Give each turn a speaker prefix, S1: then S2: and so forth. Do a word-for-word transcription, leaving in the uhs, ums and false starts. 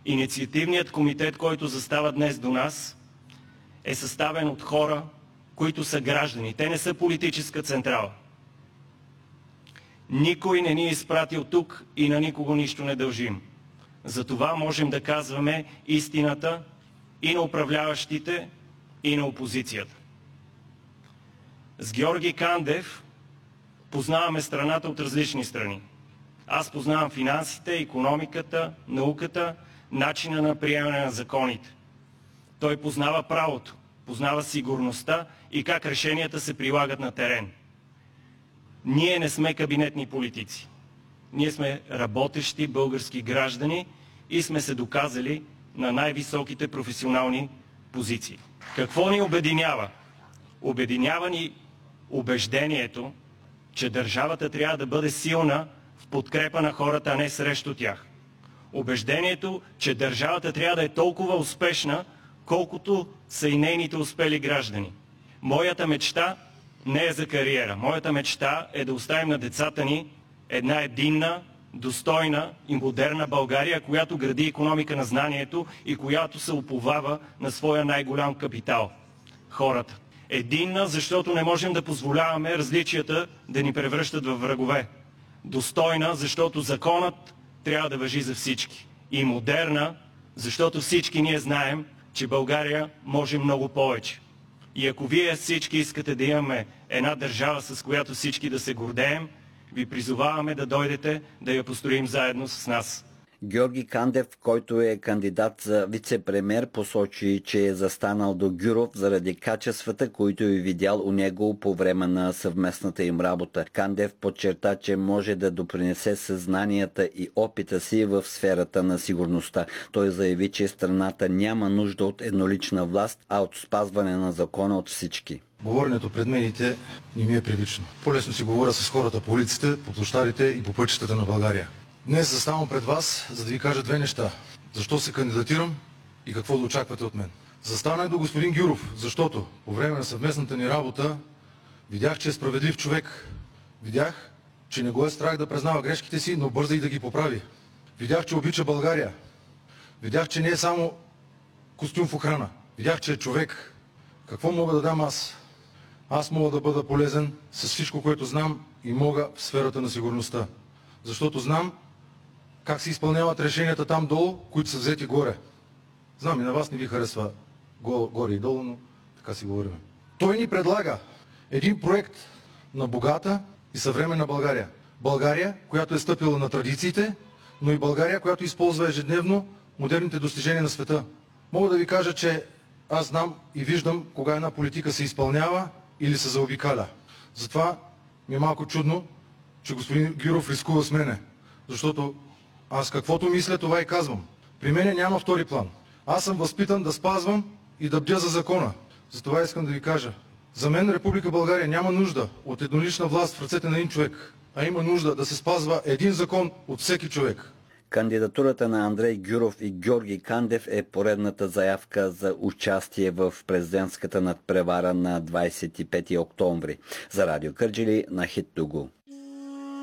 S1: Инициативният комитет, който застава днес до нас, е съставен от хора, които са граждани. Те не са политическа централа. Никой не ни е изпратил тук и на никого нищо не дължим. Затова можем да казваме истината и на управляващите, и на опозицията. С Георги Кандев познаваме страната от различни страни. Аз познавам финансите, икономиката, науката, начина на приемане на законите. Той познава правото, познава сигурността и как решенията се прилагат на терен. Ние не сме кабинетни политици. Ние сме работещи български граждани и сме се доказали на най-високите професионални позиции. Какво ни обединява? Обединява ни убеждението, че държавата трябва да бъде силна в подкрепа на хората, а не срещу тях. Убеждението, че държавата трябва да е толкова успешна, колкото са и нейните успели граждани. Моята мечта не е за кариера. Моята мечта е да оставим на децата ни една единна, достойна и модерна България, която гради икономика на знанието и която се уповава на своя най-голям капитал – хората. Единна, защото не можем да позволяваме различията да ни превръщат в врагове. Достойна, защото законът трябва да важи за всички. И модерна, защото всички ние знаем, че България може много повече. И ако вие всички искате да имаме една държава, с която всички да се гордеем, ви призоваваме да дойдете да я построим заедно с нас.
S2: Георги Кандев, който е кандидат за вице-премиер, посочи, че е застанал до Гюров заради качествата, които е видял у него по време на съвместната им работа. Кандев подчерта, че може да допринесе съзнанията и опита си в сферата на сигурността. Той заяви, че страната няма нужда от еднолична власт, а от спазване на закона от всички.
S3: Говоренето пред медиите не ми е прилично. По-лесно си говоря с хората по улиците, по площадите и по пътищата на България. Днес заставам пред вас, за да ви кажа две неща. Защо се кандидатирам и какво да очаквате от мен. Застанах до господин Гюров, защото по време на съвместната ни работа видях, че е справедлив човек. Видях, че не го е страх да признава грешките си, но бърза и да ги поправи. Видях, че обича България. Видях, че не е само костюм в охрана. Видях, че е човек. Какво мога да дам аз? Аз мога да бъда полезен с всичко, което знам и мога в сферата на сигурността. Защото знам как се изпълняват решенията там долу, които са взети горе. Знам, и на вас не ви харесва горе и долу, но така си говорим. Той ни предлага един проект на богата и съвременна България. България, която е стъпила на традициите, но и България, която използва ежедневно модерните достижения на света. Мога да ви кажа, че аз знам и виждам кога една политика се изпълнява или се заобикаля. Затова ми е малко чудно, че господин Гюров рискува с мене. Защото аз каквото мисля, това и казвам. При мене няма втори план. Аз съм възпитан да спазвам и да бдя за закона. Затова искам да ви кажа. За мен Република България няма нужда от еднолична власт в ръцете на един човек, а има нужда да се спазва един закон от всеки човек.
S2: Кандидатурата на Андрей Гюров и Георги Кандев е поредната заявка за участие в президентската надпревара на двадесет и пети октомври. За Радио Кърджали на Хит Тугу.